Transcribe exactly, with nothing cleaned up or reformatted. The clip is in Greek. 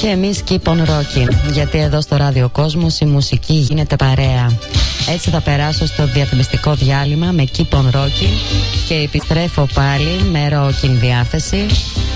Και εμείς Keep on Rocking, γιατί εδώ στο Ράδιο Κόσμος η μουσική γίνεται παρέα. Έτσι θα περάσω στο διαφημιστικό διάλειμμα με Keep on Rocking και επιστρέφω πάλι με rocking διάθεση